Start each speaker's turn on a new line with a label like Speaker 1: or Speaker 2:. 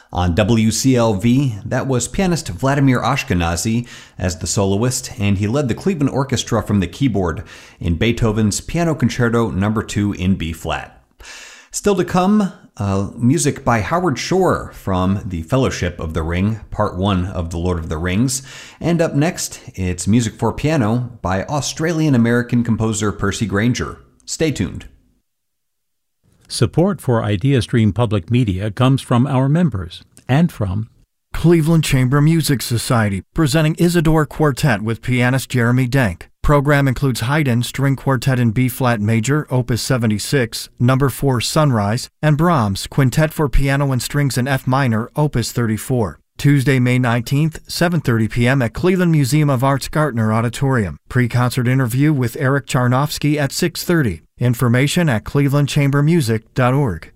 Speaker 1: On WCLV, that was pianist Vladimir Ashkenazy as the soloist, and he led the Cleveland Orchestra from the keyboard in Beethoven's Piano Concerto No. 2 in B-flat. Still to come, music by Howard Shore from The Fellowship of the Ring, Part 1 of The Lord of the Rings. And up next, it's music for piano by Australian-American composer Percy Grainger. Stay tuned.
Speaker 2: Support for IdeaStream Public Media comes from our members and from
Speaker 3: Cleveland Chamber Music Society, presenting Isidore Quartet with pianist Jeremy Denk. Program includes Haydn String Quartet in B-flat major, Opus 76, No. 4 Sunrise, and Brahms Quintet for Piano and Strings in F minor, Opus 34. Tuesday, May 19th, 7:30 p.m. at Cleveland Museum of Art's Gartner Auditorium. Pre-concert interview with Eric Charnofsky at 6:30. Information at clevelandchambermusic.org.